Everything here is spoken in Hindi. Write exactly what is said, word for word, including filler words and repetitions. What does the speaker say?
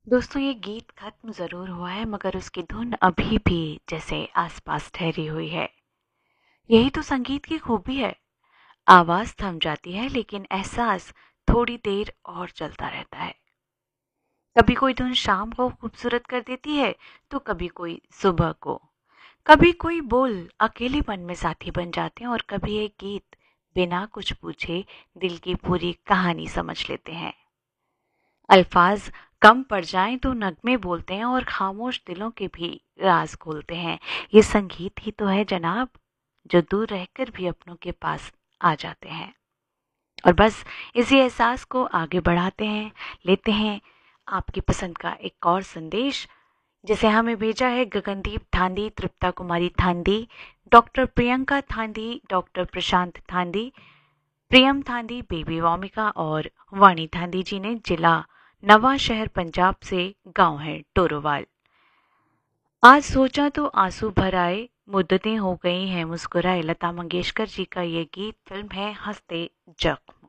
दोस्तों, ये गीत खत्म ज़रूर हुआ है मगर उसकी धुन अभी भी जैसे आसपास ठहरी हुई है। यही तो संगीत की खूबी है। आवाज़ थम जाती है लेकिन एहसास थोड़ी देर और चलता रहता है। कभी कोई धुन शाम को खूबसूरत कर देती है तो कभी कोई सुबह को। कभी कोई बोल अकेलेपन में साथी बन जाते हैं और कभी एक गीत बिना कुछ पूछे दिल की पूरी कहानी समझ लेते हैं। अल्फाज कम पड़ जाएं तो नगमे बोलते हैं और खामोश दिलों के भी राज खोलते हैं। ये संगीत ही तो है जनाब, जो दूर रहकर भी अपनों के पास आ जाते हैं। और बस इसी एहसास को आगे बढ़ाते हैं। लेते हैं आपकी पसंद का एक और संदेश, जिसे हमें भेजा है गगनदीप थांदी, तृप्ता कुमारी थांदी, डॉक्टर प्रियंका थांदी, डॉक्टर प्रशांत थांदी, प्रियम थांदी, बेबी वामिका और वाणी थांदी जी ने। जिला नवा शहर पंजाब से, गांव है टोरोवाल। आज सोचा तो आंसू भर आए, मुद्दतें हो गई हैं मुस्कुराए। लता मंगेशकर जी का ये गीत, फिल्म है हंसते जख्म।